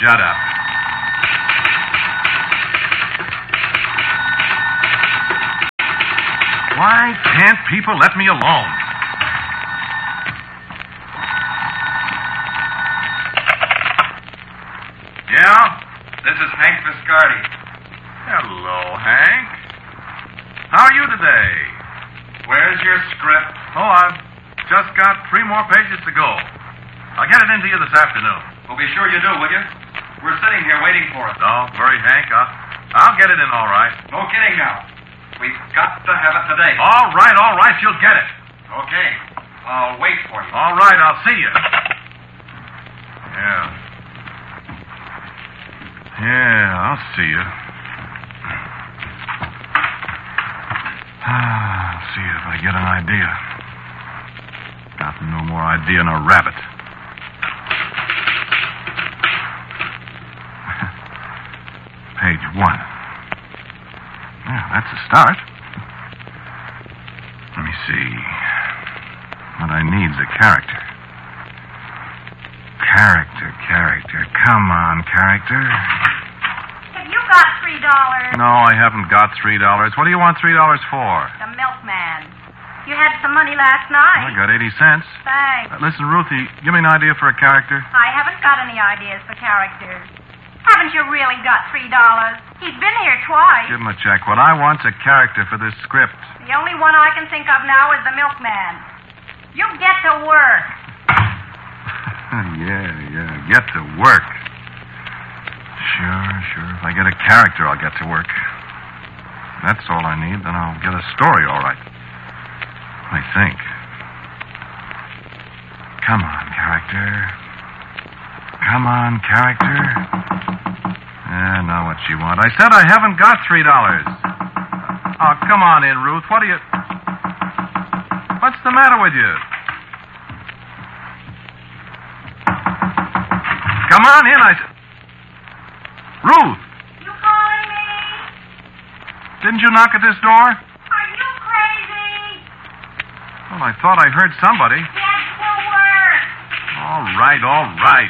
shut up. Why can't people let me alone? Yeah? This is Hank Viscardi. Hello, Hank. How are you today? Where's your script? Oh, I've just got 3 more pages to go. I'll get it into you this afternoon. Well, be sure you do, will you? We're sitting here waiting for it. Don't worry, Hank. I'll get it in all right. No kidding now. We've got to have it today. All right. You'll get it. Okay. I'll wait for you. All right, I'll see you. Yeah, I'll see you. See if I get an idea. Got no more idea than a rabbit. Page 1. Yeah, that's a start. Let me see. What I need's a character. Character. Come on, character. Have you got $3? No, I haven't got $3. What do you want $3 for? The milkman. You had some money last night. I got 80 cents. Thanks. Listen, Ruthie, give me an idea for a character. I haven't got any ideas for characters. Haven't you really got $3? He's been here twice. Give him a check. What I want's a character for this script. The only one I can think of now is the milkman. You get to work. Yeah. Get to work. Sure. If I get a character, I'll get to work. That's all I need. Then I'll get a story, all right. I think. Come on, character. Now what you want? I said I haven't got $3. Oh, come on in, Ruth. What's the matter with you? Come on in, Ruth! You calling me? Didn't you knock at this door? Are you crazy? Well, I thought I heard somebody. Get to work. All right.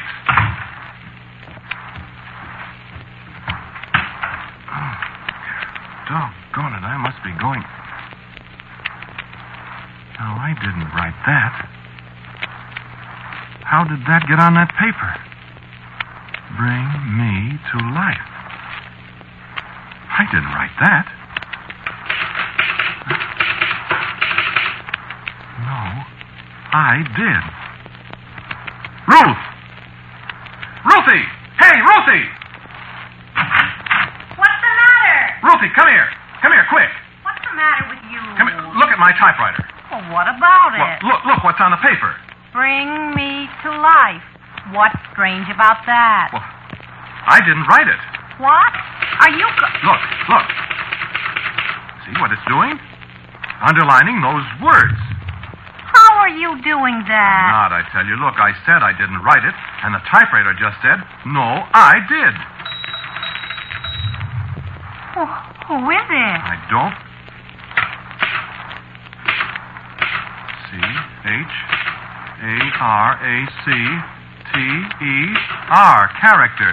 Oh, doggone it, I must be going. No, I didn't write that. How did that get on that paper? Bring me to life. I didn't write that. No, I did. Ruthie! Hey, Ruthie! What's the matter? Ruthie, come here. Come here, quick. What's the matter with you? Come here. Look at my typewriter. Well, what about it? Look what's on the paper. Bring me to life. What's strange about that? Well, I didn't write it. What? Are you... Look. See what it's doing? Underlining those words. How are you doing that? Not, I tell you. Look, I said I didn't write it, and the typewriter just said, no, I did. Who is it? I don't... C-H-A-R-A-C-T-E-R. Character.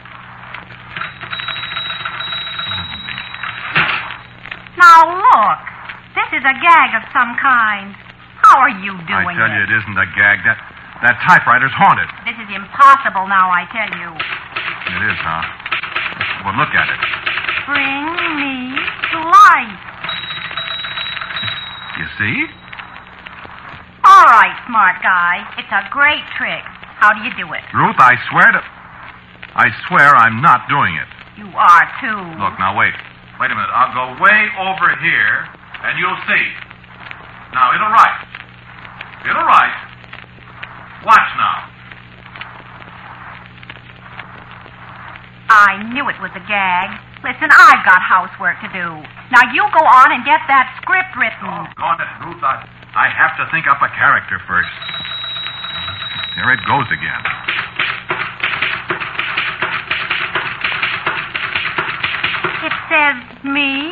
Now, look. This is a gag of some kind. How are you doing I tell you, it isn't a gag. That typewriter's haunted. This is impossible now, I tell you. It is, huh? Well, look at it. Bring me to life. You see? All right, smart guy. It's a great trick. How do you do it? Ruth, I swear I'm not doing it. You are, too. Look, now, wait. Wait a minute. I'll go way over here, and you'll see. Now, it'll write. Watch now. I knew it was a gag. Listen, I've got housework to do. Now, you go on and get that script written. Doggone it, Ruth. I have to think up a character first. Here it goes again. It says me.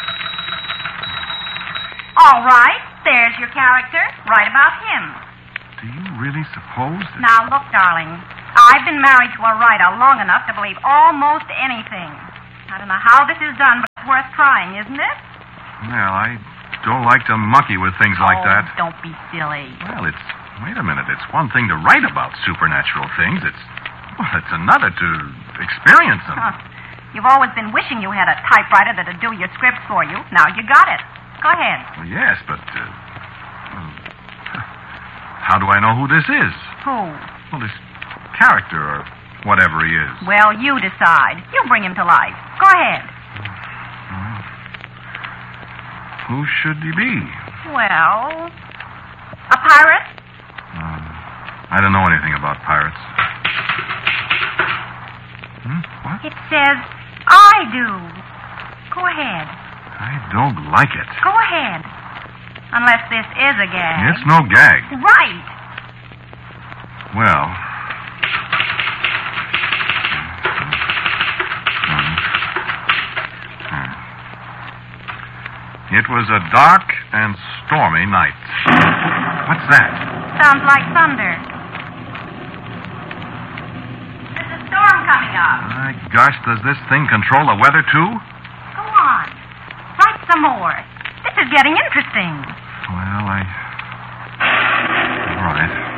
All right, there's your character. Write about him. Do you really suppose that... Now, look, darling. I've been married to a writer long enough to believe almost anything. I don't know how this is done, but it's worth trying, isn't it? Well, I don't like to monkey with things like that. Don't be silly. Well, wait a minute. It's one thing to write about supernatural things. It's another to experience them. Huh. You've always been wishing you had a typewriter that'd do your scripts for you. Now you got it. Go ahead. Well, yes, but how do I know who this is? Who? Well, this character or whatever he is. Well, you decide. You bring him to life. Go ahead. Who should he be? Well, a pirate? I don't know anything about pirates. What? It says, I do. Go ahead. I don't like it. Go ahead. Unless this is a gag. It's no gag. Right. Well... It was a dark and stormy night. What's that? Sounds like thunder. There's a storm coming up. My gosh, does this thing control the weather, too? Go on. Write some more. This is getting interesting. Well, All right.